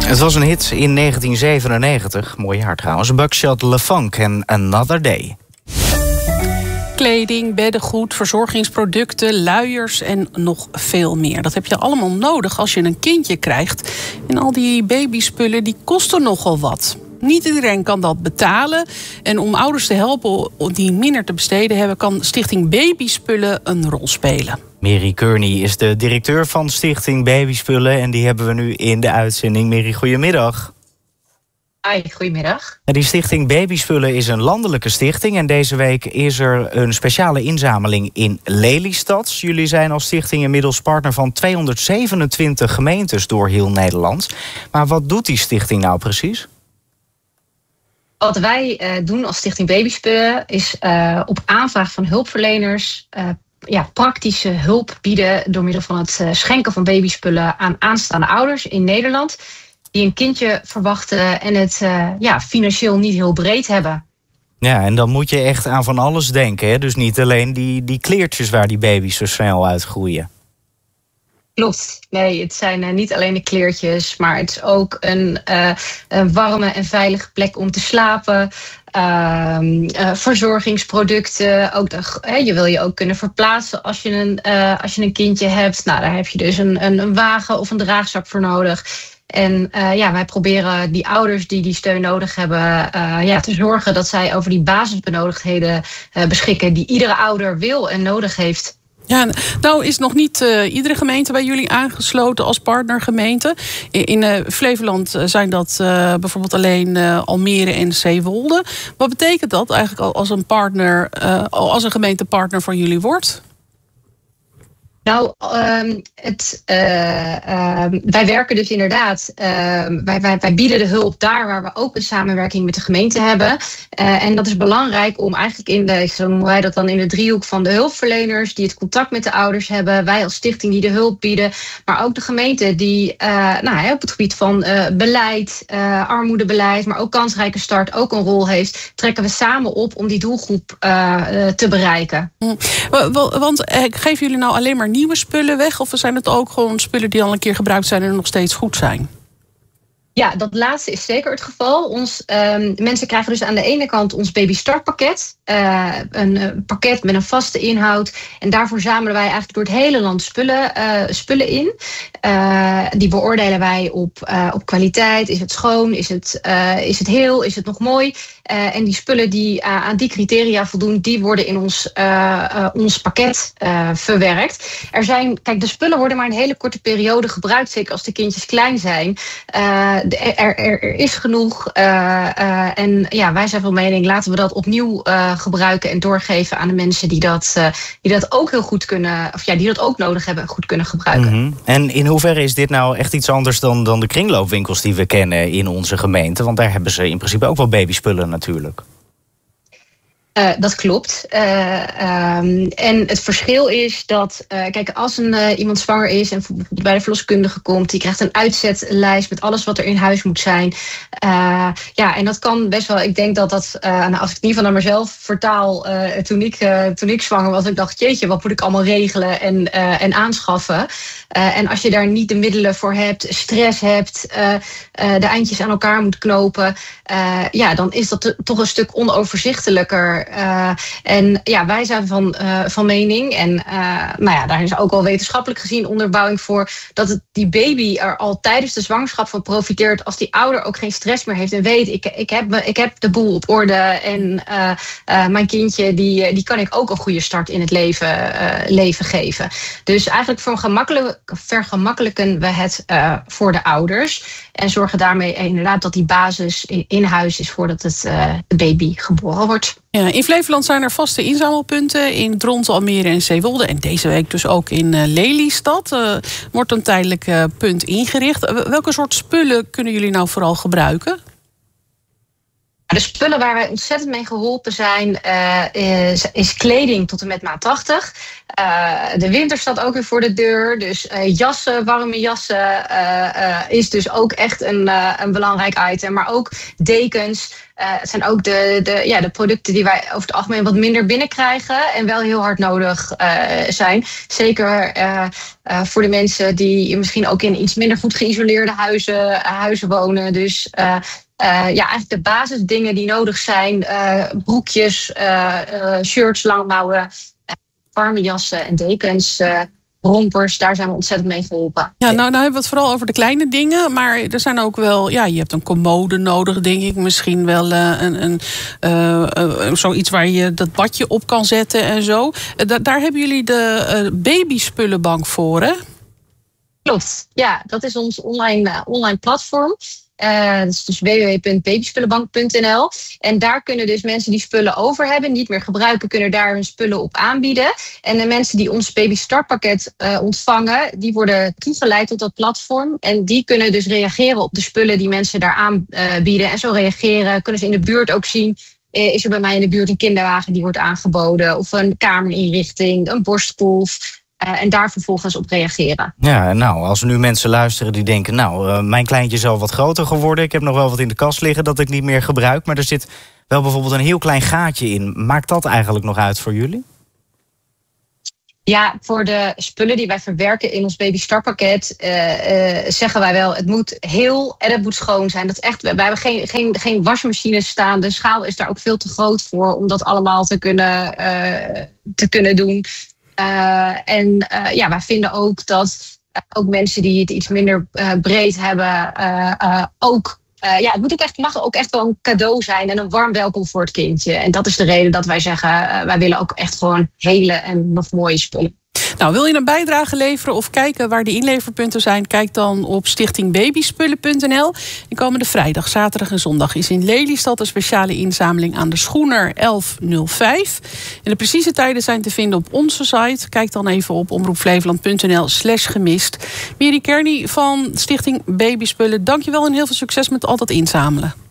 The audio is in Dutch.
Het was een hit in 1997, mooi jaar trouwens. Buckshot LeFunk en Another Day. Kleding, beddengoed, verzorgingsproducten, luiers en nog veel meer. Dat heb je allemaal nodig als je een kindje krijgt. En al die babyspullen die kosten nogal wat. Niet iedereen kan dat betalen. En om ouders te helpen die minder te besteden hebben, kan Stichting Babyspullen een rol spelen. Mary Kearney is de directeur van Stichting Babyspullen en die hebben we nu in de uitzending. Mary, goedemiddag. Hi, goedemiddag. Die Stichting Babyspullen is een landelijke stichting en deze week is er een speciale inzameling in Lelystad. Jullie zijn als stichting inmiddels partner van 227 gemeentes door heel Nederland. Maar wat doet die stichting nou precies? Wat wij doen als Stichting Babyspullen is op aanvraag van hulpverleners praktische hulp bieden door middel van het schenken van babyspullen aan aanstaande ouders in Nederland die een kindje verwachten en het financieel niet heel breed hebben. Ja, en dan moet je echt aan van alles denken, hè? Dus niet alleen die kleertjes waar die baby's zo snel uitgroeien. Klopt. Nee, het zijn niet alleen de kleertjes, maar het is ook een warme en veilige plek om te slapen. Verzorgingsproducten. Ook je wil je ook kunnen verplaatsen als je een kindje hebt. Nou, daar heb je dus een wagen of een draagzak voor nodig. En wij proberen die ouders die steun nodig hebben te zorgen dat zij over die basisbenodigdheden beschikken die iedere ouder wil en nodig heeft. Ja, nou is nog niet iedere gemeente bij jullie aangesloten als partnergemeente. In Flevoland zijn dat bijvoorbeeld alleen Almere en Zeewolde. Wat betekent dat eigenlijk als een partner, als een gemeente partner van jullie wordt? Nou, wij werken dus inderdaad. Wij bieden de hulp daar waar we ook een samenwerking met de gemeente hebben. En dat is belangrijk om eigenlijk zo noemen wij dat dan in de driehoek van de hulpverleners die het contact met de ouders hebben. Wij als stichting die de hulp bieden. Maar ook de gemeente die op het gebied van beleid, armoedebeleid, maar ook kansrijke start ook een rol heeft. Trekken we samen op om die doelgroep te bereiken. Want geven jullie nou alleen maar nieuwe spullen weg? Of zijn het ook gewoon spullen die al een keer gebruikt zijn en nog steeds goed zijn? Ja, dat laatste is zeker het geval. Mensen krijgen dus aan de ene kant ons Baby Start pakket. Een pakket met een vaste inhoud. En daarvoor zamelen wij eigenlijk door het hele land spullen in. Die beoordelen wij op kwaliteit. Is het schoon? Is het heel? Is het nog mooi? En die spullen die aan die criteria voldoen, die worden in ons pakket verwerkt. De spullen worden maar een hele korte periode gebruikt. Zeker als de kindjes klein zijn. Er is genoeg. En wij zijn van mening, laten we dat opnieuw gebruiken en doorgeven aan de mensen die dat ook heel goed kunnen, of die dat ook nodig hebben en goed kunnen gebruiken. Mm-hmm. En in hoeverre is dit nou echt iets anders dan de kringloopwinkels die we kennen in onze gemeente? Want daar hebben ze in principe ook wel babyspullen natuurlijk. Dat klopt. En het verschil is dat, als iemand zwanger is en bijvoorbeeld bij de verloskundige komt, die krijgt een uitzetlijst met alles wat er in huis moet zijn. En dat kan best wel. Ik denk dat als ik het in ieder geval naar mezelf vertaal, toen ik zwanger was, ik dacht, jeetje, wat moet ik allemaal regelen en aanschaffen? En als je daar niet de middelen voor hebt, stress hebt, de eindjes aan elkaar moet knopen, dan is dat toch een stuk onoverzichtelijker. Wij zijn van mening, en daar is ook al wetenschappelijk gezien onderbouwing voor, dat die baby er al tijdens de zwangerschap van profiteert als die ouder ook geen stress meer heeft en weet, ik heb de boel op orde en mijn kindje, die kan ik ook een goede start in het leven geven. Dus eigenlijk vergemakkelijken we het voor de ouders en zorgen daarmee inderdaad dat die basis in huis is voordat de baby geboren wordt. Ja, in Flevoland zijn er vaste inzamelpunten in Dronten, Almere en Zeewolde. En deze week dus ook in Lelystad wordt een tijdelijk punt ingericht. Welke soort spullen kunnen jullie nou vooral gebruiken? De spullen waar wij ontzettend mee geholpen zijn, is kleding tot en met maat 80. De winter staat ook weer voor de deur. Dus jassen, warme jassen is dus ook echt een belangrijk item. Maar ook dekens. Het zijn ook de producten die wij over het algemeen wat minder binnenkrijgen. En wel heel hard nodig zijn. Zeker voor de mensen die misschien ook in iets minder goed geïsoleerde huizen wonen. Dus eigenlijk de basisdingen die nodig zijn. Broekjes, shirts, langmouwen, warme jassen en dekens, rompers. Daar zijn we ontzettend mee geholpen. Ja, nou hebben we het vooral over de kleine dingen. Maar er zijn ook wel, je hebt een commode nodig, denk ik. Misschien wel zoiets waar je dat badje op kan zetten en zo. Daar hebben jullie de babyspullenbank voor, hè? Klopt, ja. Dat is ons online platform. Dat is dus www.babyspullenbank.nl. En daar kunnen dus mensen die spullen over hebben, niet meer gebruiken, kunnen daar hun spullen op aanbieden. En de mensen die ons baby startpakket ontvangen, die worden toegeleid tot dat platform. En die kunnen dus reageren op de spullen die mensen daar aanbieden. En zo reageren, kunnen ze in de buurt ook zien. Is er bij mij in de buurt een kinderwagen die wordt aangeboden? Of een kamerinrichting, een borstkolf? En daar vervolgens op reageren. Ja, nou, als er nu mensen luisteren die denken, mijn kleintje is al wat groter geworden. Ik heb nog wel wat in de kast liggen dat ik niet meer gebruik. Maar er zit wel bijvoorbeeld een heel klein gaatje in. Maakt dat eigenlijk nog uit voor jullie? Ja, voor de spullen die wij verwerken in ons baby startpakket zeggen wij wel, het moet heel en het moet schoon zijn. Dat is echt, wij hebben geen wasmachines staan. De schaal is daar ook veel te groot voor om dat allemaal te kunnen doen. Wij vinden ook dat ook mensen die het iets minder breed hebben, het mag ook echt wel een cadeau zijn en een warm welkom voor het kindje. En dat is de reden dat wij zeggen, wij willen ook echt gewoon hele en nog mooie spullen. Nou, wil je een bijdrage leveren of kijken waar de inleverpunten zijn? Kijk dan op stichtingbabyspullen.nl. En komende vrijdag, zaterdag en zondag is in Lelystad een speciale inzameling aan de Schoener 1105. En de precieze tijden zijn te vinden op onze site. Kijk dan even op omroepflevoland.nl/gemist. Miri Kearney van Stichting Babyspullen, dankjewel en heel veel succes met al dat inzamelen.